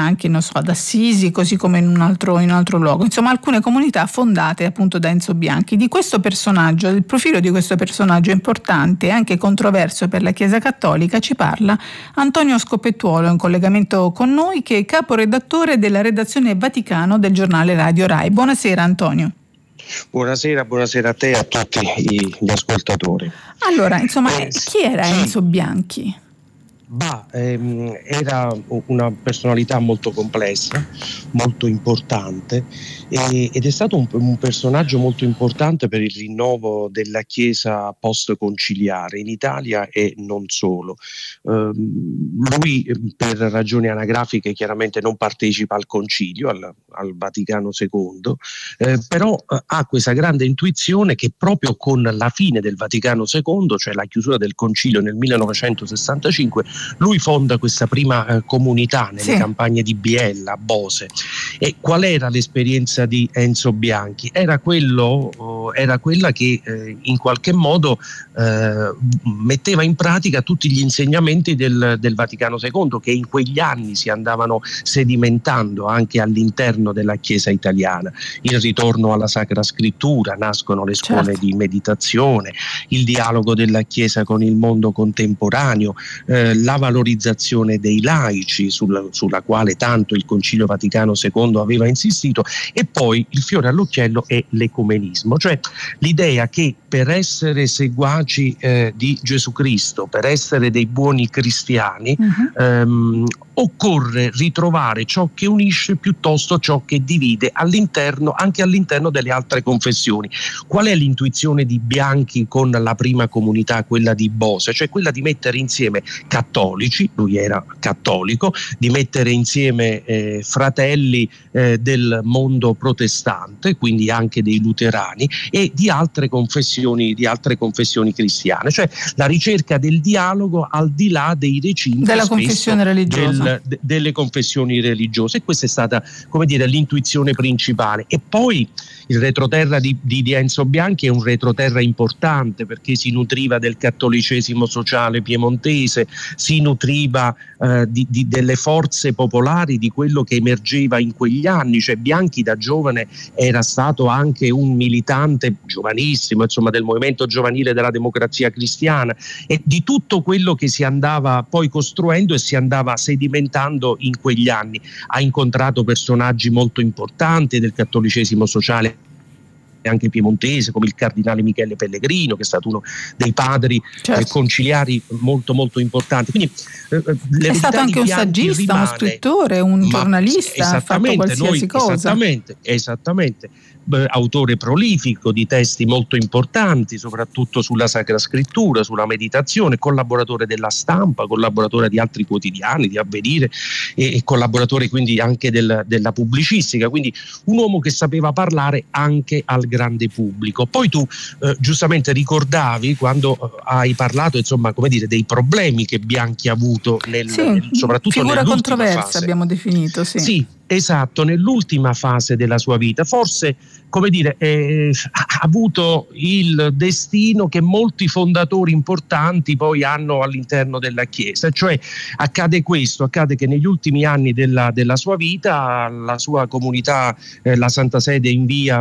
Bianchi, non so, ad Assisi, così come in un altro luogo, insomma alcune comunità fondate appunto da Enzo Bianchi. Di questo personaggio, il profilo di questo personaggio importante e anche controverso per la Chiesa Cattolica, ci parla Antonio Scopettuolo, in collegamento con noi, che è caporedattore della redazione Vaticano del giornale Radio Rai. Buonasera Antonio. Buonasera a te e a tutti gli ascoltatori. Allora, insomma, chi era Enzo Bianchi? Era una personalità molto complessa, molto importante, ed è stato un personaggio molto importante per il rinnovo della Chiesa post-conciliare in Italia e non solo. Lui, per ragioni anagrafiche, chiaramente non partecipa al concilio, al Vaticano II, però ha questa grande intuizione che proprio con la fine del Vaticano II, cioè la chiusura del concilio nel 1965, lui fonda questa prima comunità nelle campagne di Biella, a Bose. E qual era l'esperienza di Enzo Bianchi? Era quella che in qualche modo metteva in pratica tutti gli insegnamenti del Vaticano II, che in quegli anni si andavano sedimentando anche all'interno della Chiesa italiana. Il ritorno alla Sacra Scrittura, nascono le scuole di meditazione, il dialogo della Chiesa con il mondo contemporaneo, la valorizzazione dei laici sulla quale tanto il Concilio Vaticano II aveva insistito, e poi il fiore all'occhiello è l'ecumenismo, cioè l'idea che per essere seguaci di Gesù Cristo, per essere dei buoni cristiani, occorre ritrovare ciò che unisce piuttosto ciò che divide anche all'interno delle altre confessioni. Qual è l'intuizione di Bianchi con la prima comunità, quella di Bose? Cioè quella di mettere insieme cattolici, lui era cattolico, di mettere insieme fratelli del mondo protestante, quindi anche dei luterani, e di altre confessioni cristiane, cioè la ricerca del dialogo al di là dei recinti della confessione religiosa. Delle confessioni religiose. E questa è stata, come dire, l'intuizione principale. E poi il retroterra di Enzo Bianchi è un retroterra importante, perché si nutriva del cattolicesimo sociale piemontese, si nutriva delle forze popolari, di quello che emergeva in quegli anni. Cioè Bianchi da giovane era stato anche un militante giovanissimo, insomma, del movimento giovanile della Democrazia Cristiana, e di tutto quello che si andava poi costruendo e si andava sedimentando in quegli anni. Ha incontrato personaggi molto importanti del cattolicesimo sociale anche piemontese, come il cardinale Michele Pellegrino, che è stato uno dei padri conciliari molto molto importanti. Quindi è stato anche un saggista, uno scrittore, un giornalista, ha fatto qualsiasi cosa. Esattamente. Autore prolifico di testi molto importanti, soprattutto sulla Sacra Scrittura, sulla meditazione, collaboratore della Stampa, collaboratore di altri quotidiani, di Avvenire, e collaboratore quindi anche della pubblicistica, quindi un uomo che sapeva parlare anche al grande pubblico. Poi tu giustamente ricordavi, quando hai parlato, insomma, come dire, dei problemi che Bianchi ha avuto soprattutto figura nell'ultima controversa fase. Abbiamo definito, sì. Esatto, nell'ultima fase della sua vita, forse, come dire, ha avuto il destino che molti fondatori importanti poi hanno all'interno della Chiesa, cioè accade che negli ultimi anni della sua vita la sua comunità, la Santa Sede, invia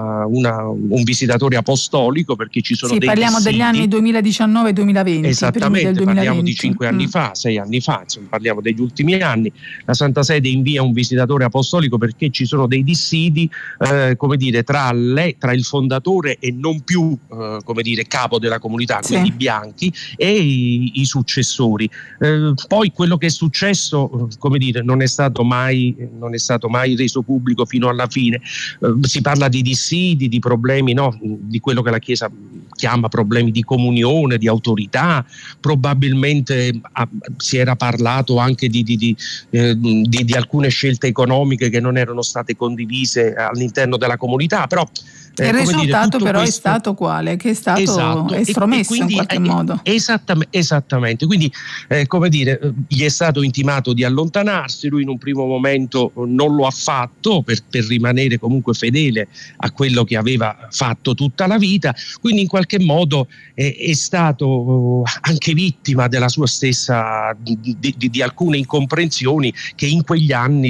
un visitatore apostolico, perché ci sono dei parliamo dissidi. Degli anni 2019-2020. Esattamente, parliamo di 5 anni fa, 6 anni fa, insomma, parliamo degli ultimi anni. La Santa Sede invia un visitatore apostolico perché ci sono dei dissidi, come dire, tra il fondatore e non più come dire capo della comunità, quindi Bianchi, e i successori. Poi quello che è successo, come dire, non è stato mai reso pubblico fino alla fine. Si parla di dissidi, di problemi, no, di quello che la Chiesa chiama problemi di comunione, di autorità. Probabilmente si era parlato anche di alcune scelte economiche che non erano state condivise all'interno della comunità, però il risultato però è stato quale? Che è stato estromesso in qualche modo. Esattamente, quindi come dire, gli è stato intimato di allontanarsi, lui in un primo momento non lo ha fatto per rimanere comunque fedele a quello che aveva fatto tutta la vita, quindi in qualche modo è stato anche vittima della sua stessa di alcune incomprensioni che in quegli anni